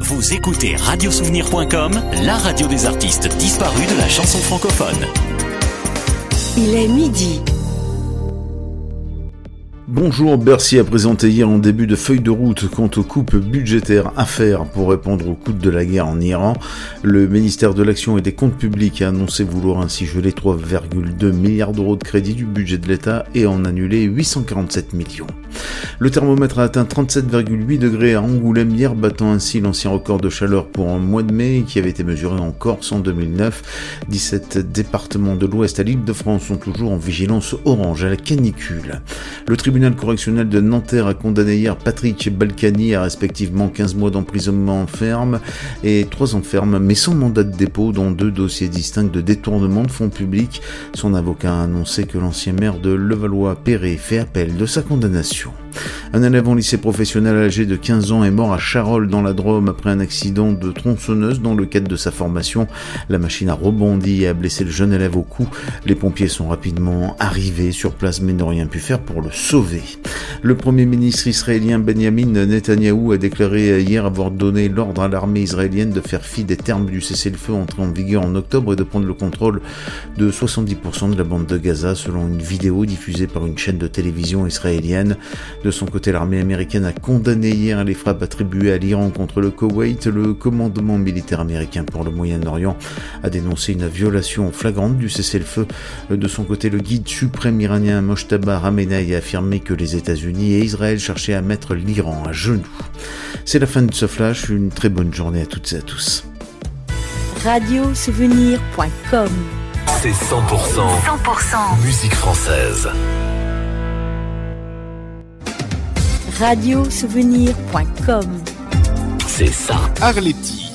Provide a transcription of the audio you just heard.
Vous écoutez radiosouvenir.com, la radio des artistes disparus de la chanson francophone. Il est midi. Bonjour, Bercy a présenté hier en début de feuille de route quant aux coupes budgétaires à faire pour répondre au coût de la guerre en Iran. Le ministère de l'Action et des Comptes Publics a annoncé vouloir ainsi geler 3,2 milliards d'euros de crédit du budget de l'État et en annuler 847 millions. Le thermomètre a atteint 37,8 degrés à Angoulême hier, battant ainsi l'ancien record de chaleur pour un mois de mai qui avait été mesuré en Corse en 2009. 17 départements de l'Ouest à l'Île-de-France sont toujours en vigilance orange à la canicule. Le tribunal correctionnel de Nanterre a condamné hier Patrick Balkany à respectivement 15 mois d'emprisonnement ferme et 3 ans ferme, mais sans mandat de dépôt dans 2 dossiers distincts de détournement de fonds publics. Son avocat a annoncé que l'ancien maire de Levallois-Perret fait appel de sa condamnation. Un élève en lycée professionnel âgé de 15 ans est mort à Charolles dans la Drôme après un accident de tronçonneuse dans le cadre de sa formation. La machine a rebondi et a blessé le jeune élève au cou. Les pompiers sont rapidement arrivés sur place mais n'ont rien pu faire pour le sauver. Le premier ministre israélien Benjamin Netanyahou a déclaré hier avoir donné l'ordre à l'armée israélienne de faire fi des termes du cessez-le-feu entré en vigueur en octobre et de prendre le contrôle de 70% de la bande de Gaza selon une vidéo diffusée par une chaîne de télévision israélienne. De son côté, l'armée américaine a condamné hier les frappes attribuées à l'Iran contre le Koweït. Le commandement militaire américain pour le Moyen-Orient a dénoncé une violation flagrante du cessez-le-feu. De son côté, le guide suprême iranien Mojtaba Khamenei a affirmé que les États-Unis et Israël cherchaient à mettre l'Iran à genoux. C'est la fin de ce flash. Une très bonne journée à toutes et à tous. Radiosouvenir.com. C'est 100% musique française. Radiosouvenir.com. C'est ça. Arletty.